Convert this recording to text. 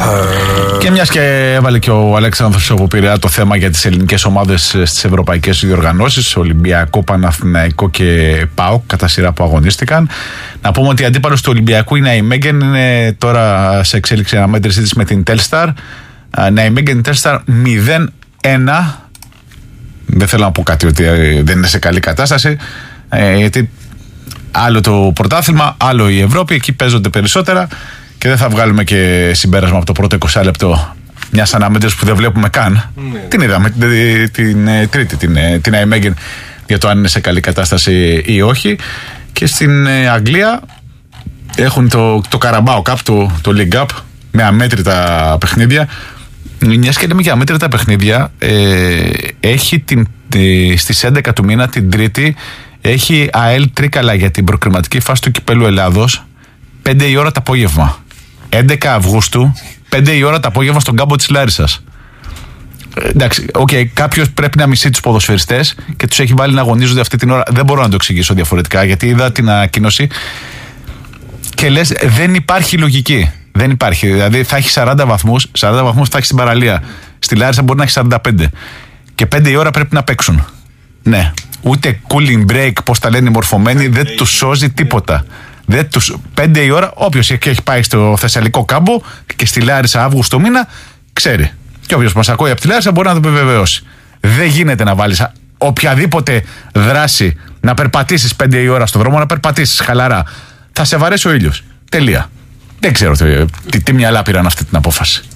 Και μιας και έβαλε και ο Αλέξανδρος από Πειραιά το θέμα για τις ελληνικές ομάδες στις ευρωπαϊκές διοργανώσεις, Ολυμπιακό, Παναθηναϊκό και ΠΑΟΚ, κατά σειρά που αγωνίστηκαν. Να πούμε ότι η αντίπαλος του Ολυμπιακού, η Ναϊμέγεν, είναι τώρα σε εξέλιξη αναμέτρησή της με την Telstar. Ναϊμέγεν Telstar 0-1. Δεν θέλω να πω κάτι ότι δεν είναι σε καλή κατάσταση, γιατί άλλο το πρωτάθλημα, άλλο η Ευρώπη, εκεί παίζονται περισσότερα και δεν θα βγάλουμε και συμπέρασμα από το πρώτο 20 λεπτό μιας αναμέτρησης που δεν βλέπουμε καν. Την είδαμε την Τρίτη, την Αϊμέγεν, για το αν είναι σε καλή κατάσταση ή όχι. Και στην Αγγλία έχουν το Carabao Cup, το League Cup, με αμέτρητα παιχνίδια. Μιας και λέμε για αμέτρητα παιχνίδια, έχει στις 11 του μήνα, την Τρίτη, έχει ΑΕΛ Τρίκαλα για την προκριματική φάση του Κυπέλλου Ελλάδος, 5 η ώρα το απόγευμα. 11 Αυγούστου, 5 η ώρα το απόγευμα στον κάμπο της Λάρισσας. Εντάξει, κάποιος πρέπει να μισεί τους ποδοσφαιριστές και τους έχει βάλει να αγωνίζονται αυτή την ώρα. Δεν μπορώ να το εξηγήσω διαφορετικά, γιατί είδα την ανακοίνωση και λες, δεν υπάρχει λογική. Δεν υπάρχει. Δηλαδή θα έχει 40 βαθμούς θα έχει στην παραλία. Στη Λάρισα μπορεί να έχει 45. Και 5 η ώρα πρέπει να παίξουν. Ναι. Ούτε cooling break, πώς τα λένε οι μορφωμένοι, δεν τους σώζει τίποτα. 5 η ώρα, όποιος έχει πάει στο Θεσσαλικό κάμπο και στη Λάρισα Αύγουστο μήνα, ξέρει. Και όποιος μας ακούει από τη Λάρισα μπορεί να το επιβεβαιώσει. Δεν γίνεται να βάλεις οποιαδήποτε δράση, να περπατήσεις 5 η ώρα στον δρόμο, να περπατήσεις χαλαρά. Θα σε βαρέσει ο ήλιος. Τελεία. Δεν ξέρω τι μυαλά πήραν αυτή την απόφαση.